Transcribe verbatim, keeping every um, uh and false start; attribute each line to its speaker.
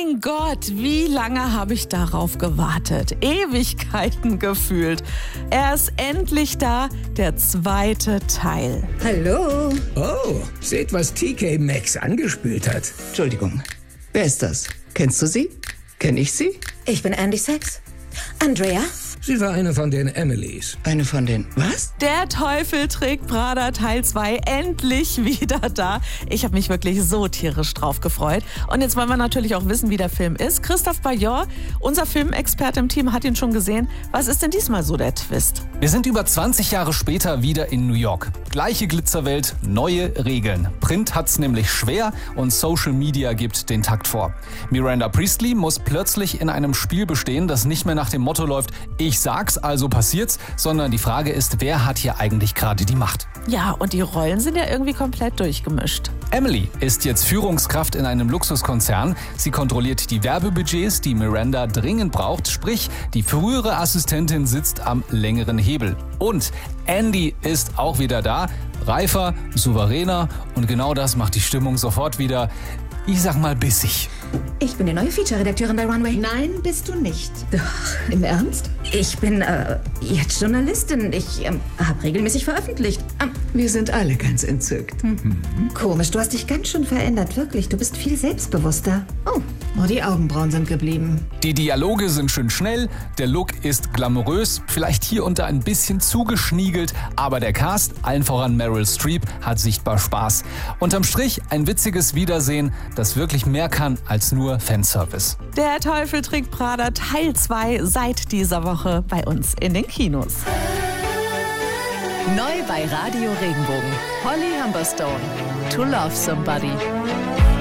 Speaker 1: mein Gott, wie lange habe ich darauf gewartet? Ewigkeiten gefühlt. Er ist endlich da, der zweite Teil.
Speaker 2: Hallo?
Speaker 3: Oh, seht, was T K Maxx angespült hat.
Speaker 2: Entschuldigung, wer ist das? Kennst du sie? Kenn ich sie?
Speaker 4: Ich bin Andy Sachs. Andrea?
Speaker 3: Sie war eine von den Emilys.
Speaker 2: Eine von den... Was?
Speaker 1: Der Teufel trägt Prada Teil zwei endlich wieder da. Ich habe mich wirklich so tierisch drauf gefreut. Und jetzt wollen wir natürlich auch wissen, wie der Film ist. Christoph Bajor, unser Filmexperte im Team, hat ihn schon gesehen. Was ist denn diesmal so der Twist?
Speaker 5: Wir sind über zwanzig Jahre später wieder in New York. Gleiche Glitzerwelt, neue Regeln. Print hat's nämlich schwer und Social Media gibt den Takt vor. Miranda Priestly muss plötzlich in einem Spiel bestehen, das nicht mehr nach dem Motto läuft, ich sag's, also passiert's, sondern die Frage ist, wer hat hier eigentlich gerade die Macht?
Speaker 1: Ja, und die Rollen sind ja irgendwie komplett durchgemischt.
Speaker 5: Emily ist jetzt Führungskraft in einem Luxuskonzern. Sie kontrolliert die Werbebudgets, die Miranda dringend braucht. Sprich, die frühere Assistentin sitzt am längeren Hebel. Und Andy ist auch wieder da. Reifer, souveräner und genau das macht die Stimmung sofort wieder, ich sag mal, bissig.
Speaker 4: Ich bin die neue Feature-Redakteurin bei Runway.
Speaker 6: Nein, bist du nicht.
Speaker 4: Doch, im Ernst? Ich bin äh, jetzt Journalistin. Ich ähm, habe regelmäßig veröffentlicht. Ähm,
Speaker 2: Wir sind alle ganz entzückt.
Speaker 4: hm. Komisch, du hast dich ganz schön verändert, wirklich. Du bist viel selbstbewusster. Oh,
Speaker 6: Oh, die Augenbrauen sind geblieben.
Speaker 5: Die Dialoge sind schön schnell, der Look ist glamourös, vielleicht hier und da ein bisschen zugeschniegelt, aber der Cast, allen voran Meryl Streep, hat sichtbar Spaß. Unterm Strich ein witziges Wiedersehen, das wirklich mehr kann als nur Fanservice.
Speaker 1: Der Teufel trägt Prada Teil zwei seit dieser Woche bei uns in den Kinos.
Speaker 7: Neu bei Radio Regenbogen. Holly Humberstone. To Love Somebody.